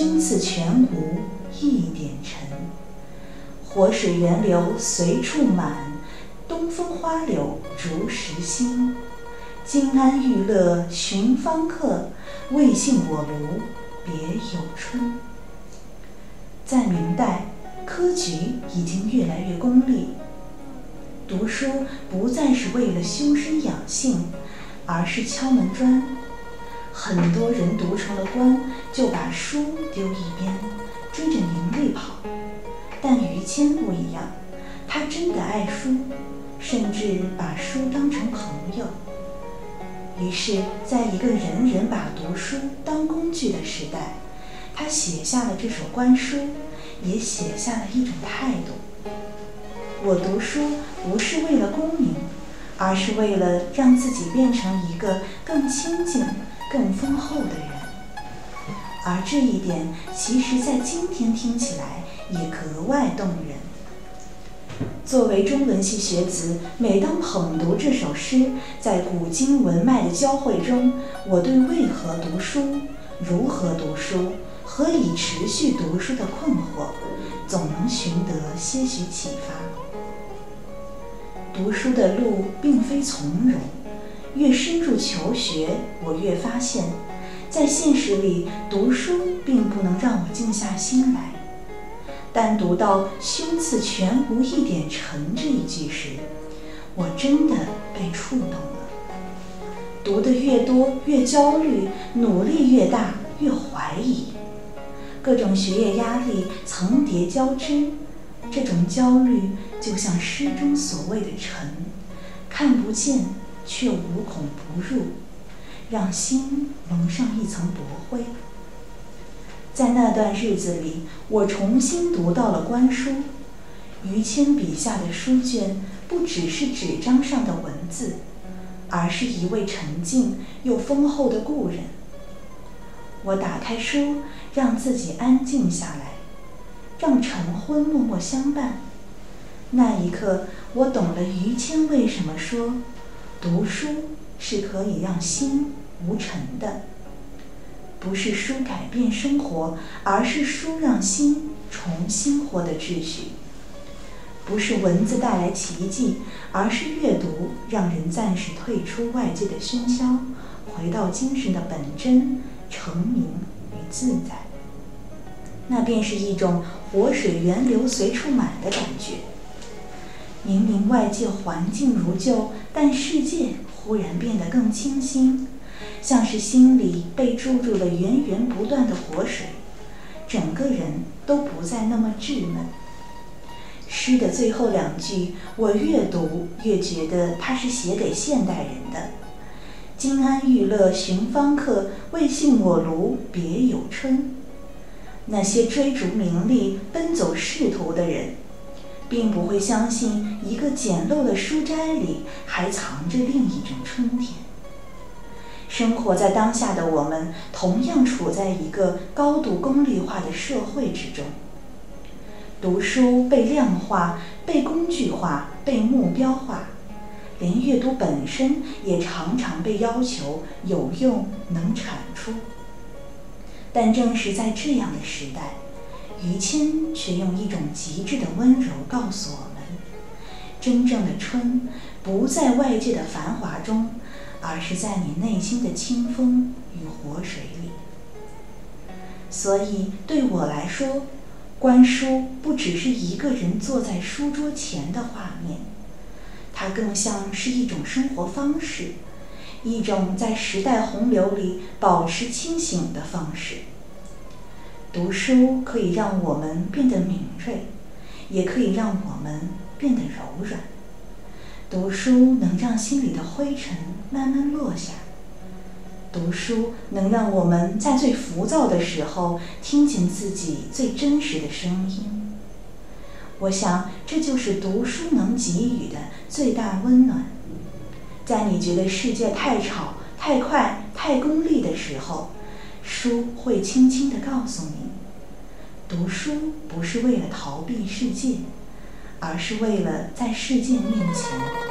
胸次全无一点尘。活水源流随处满，东风花柳逐时新。金安玉勒寻芳客，未信我庐别有春。在明代，科举已经越来越功利，读书不再是为了修身养性，而是敲门砖。很多人读成了官，就把书丢一边，追着名利跑。但于谦不一样，他真的爱书，甚至把书当成朋友。于是，在一个人人把读书当工具的时代，他写下了这首官书，也写下了一种态度。我读书不是为了功名，而是为了让自己变成一个更清静、更丰厚的人。而这一点，其实在今天听起来也格外动人。作为中文系学子，每当捧读这首诗，在古今文脉的交汇中，我对为何读书、如何读书、何以持续读书的困惑，总能寻得些许启发。读书的路并非从容，越深入求学，我越发现，在现实里，读书并不能让我静下心来。但读到胸次全无一点尘这一句时，我真的被触动了。读得越多越焦虑，努力越大越怀疑，各种学业压力层叠交织，这种焦虑就像诗中所谓的尘，看不见却无孔不入，让心蒙上一层薄灰。在那段日子里，我重新读到了官书。于谦笔下的书卷不只是纸张上的文字，而是一位沉静又丰厚的故人。我打开书，让自己安静下来，让晨昏默默相伴。那一刻，我懂了于谦为什么说，读书是可以让心无尘的。不是书改变生活，而是书让心重新获得秩序。不是文字带来奇迹，而是阅读让人暂时退出外界的喧嚣，回到精神的本真、澄明与自在。那便是一种活水源流随处满的感觉。明明外界环境如旧，但世界忽然变得更清新，像是心里被注入了源源不断的活水，整个人都不再那么稚闷。诗的最后两句，我越读越觉得它是写给现代人的。金安玉勒寻芳客，未信我庐别有春。那些追逐名利、奔走仕途的人，并不会相信一个简陋的书斋里还藏着另一种春天。生活在当下的我们，同样处在一个高度功利化的社会之中。读书被量化、被工具化、被目标化，连阅读本身也常常被要求有用、能产出。但正是在这样的时代，于谦却用一种极致的温柔告诉我们，真正的春不在外界的繁华中，而是在你内心的清风与活水里。所以对我来说，观书不只是一个人坐在书桌前的画面，它更像是一种生活方式，一种在时代洪流里保持清醒的方式。读书可以让我们变得敏锐，也可以让我们变得柔软。读书能让心里的灰尘慢慢落下，读书能让我们在最浮躁的时候听见自己最真实的声音。我想，这就是读书能给予的最大温暖。在你觉得世界太吵、太快、太功利的时候，书会轻轻地告诉你，读书不是为了逃避世界，而是为了在世界面前